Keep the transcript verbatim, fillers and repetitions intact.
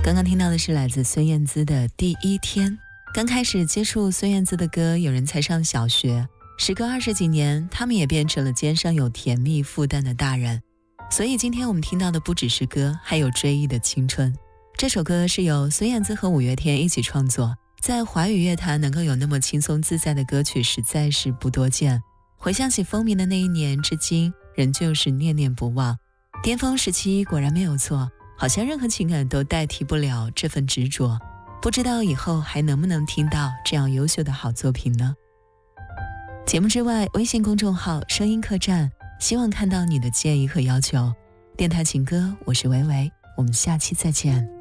刚刚听到的是来自孙燕姿的第一天。刚开始接触孙燕姿的歌，有人才上小学，时隔二十几年，他们也变成了肩上有甜蜜负担的大人。所以今天我们听到的不只是歌，还有追忆的青春。这首歌是由孙燕姿和五月天一起创作，在华语乐坛能够有那么轻松自在的歌曲实在是不多见。回想起风靡的那一年，至今仍旧是念念不忘。巅峰时期果然没有错，好像任何情感都代替不了这份执着。不知道以后还能不能听到这样优秀的好作品呢？节目之外，微信公众号声音客栈，希望看到你的建议和要求。电台情歌，我是维维，我们下期再见。